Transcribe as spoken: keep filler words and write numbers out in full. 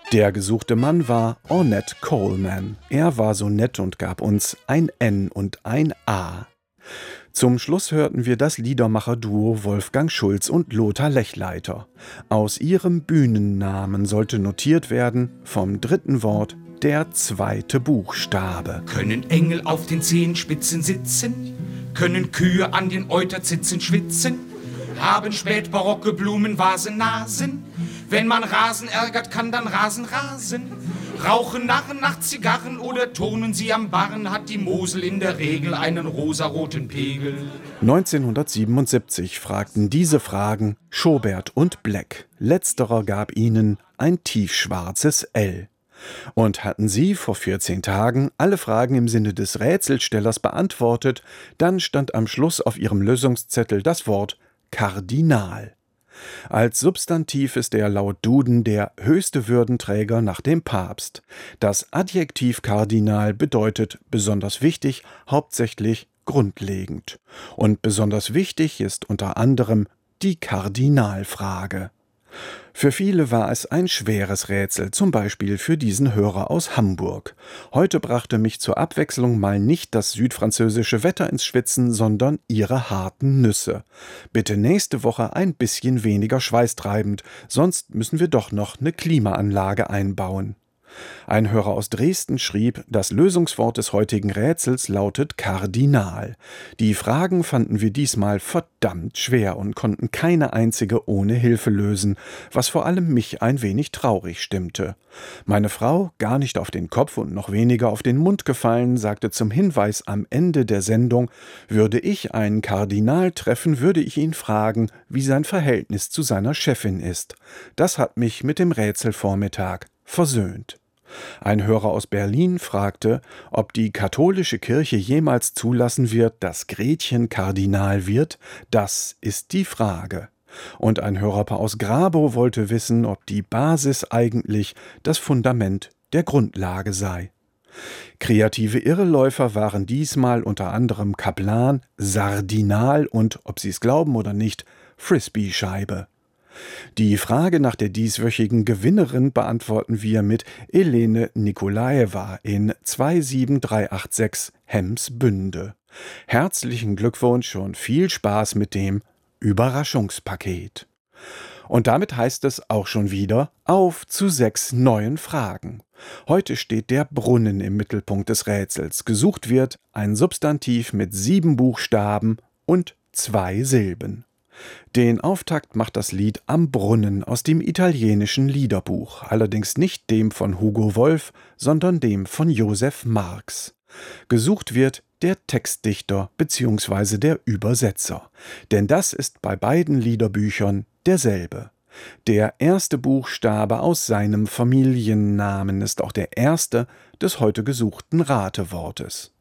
Der gesuchte Mann war Ornette Coleman. Er war so nett und gab uns ein N und ein A. Zum Schluss hörten wir das Liedermacher-Duo Wolfgang Schulz und Lothar Lechleiter. Aus ihrem Bühnennamen sollte notiert werden, vom dritten Wort der zweite Buchstabe. Können Engel auf den Zehenspitzen sitzen? Können Kühe an den Euterzitzen schwitzen? Haben spätbarocke Blumenvasen Nasen? Wenn man Rasen ärgert, kann dann Rasen rasen. Rauchen Narren nach Zigarren oder turnen sie am Barren, hat die Mosel in der Regel einen rosaroten Pegel. neunzehnhundertsiebenundsiebzig fragten diese Fragen Schobert und Black. Letzterer gab ihnen ein tiefschwarzes L. Und hatten sie vor vierzehn Tagen alle Fragen im Sinne des Rätselstellers beantwortet, dann stand am Schluss auf ihrem Lösungszettel das Wort Kardinal. Als Substantiv ist er laut Duden der höchste Würdenträger nach dem Papst. Das Adjektiv Kardinal bedeutet besonders wichtig, hauptsächlich grundlegend. Und besonders wichtig ist unter anderem die Kardinalfrage. Für viele war es ein schweres Rätsel, zum Beispiel für diesen Hörer aus Hamburg. Heute brachte mich zur Abwechslung mal nicht das südfranzösische Wetter ins Schwitzen, sondern ihre harten Nüsse. Bitte nächste Woche ein bisschen weniger schweißtreibend, sonst müssen wir doch noch eine Klimaanlage einbauen. Ein Hörer aus Dresden schrieb, das Lösungswort des heutigen Rätsels lautet Kardinal. Die Fragen fanden wir diesmal verdammt schwer und konnten keine einzige ohne Hilfe lösen, was vor allem mich ein wenig traurig stimmte. Meine Frau, gar nicht auf den Kopf und noch weniger auf den Mund gefallen, sagte zum Hinweis am Ende der Sendung, würde ich einen Kardinal treffen, würde ich ihn fragen, wie sein Verhältnis zu seiner Chefin ist. Das hat mich mit dem Rätselvormittag versöhnt. Ein Hörer aus Berlin fragte, ob die katholische Kirche jemals zulassen wird, dass Gretchen Kardinal wird. Das ist die Frage. Und ein Hörer aus Grabow wollte wissen, ob die Basis eigentlich das Fundament der Grundlage sei. Kreative Irrläufer waren diesmal unter anderem Kaplan, Sardinal und, ob Sie es glauben oder nicht, Frisbee-Scheibe. Die Frage nach der dieswöchigen Gewinnerin beantworten wir mit Elene Nikolaeva in zwei sieben drei acht sechs Hemsbünde. Herzlichen Glückwunsch und viel Spaß mit dem Überraschungspaket. Und damit heißt es auch schon wieder auf zu sechs neuen Fragen. Heute steht der Brunnen im Mittelpunkt des Rätsels. Gesucht wird ein Substantiv mit sieben Buchstaben und zwei Silben. Den Auftakt macht das Lied Am Brunnen aus dem italienischen Liederbuch, allerdings nicht dem von Hugo Wolf, sondern dem von Josef Marx. Gesucht wird der Textdichter bzw. der Übersetzer, denn das ist bei beiden Liederbüchern derselbe. Der erste Buchstabe aus seinem Familiennamen ist auch der erste des heute gesuchten Ratewortes.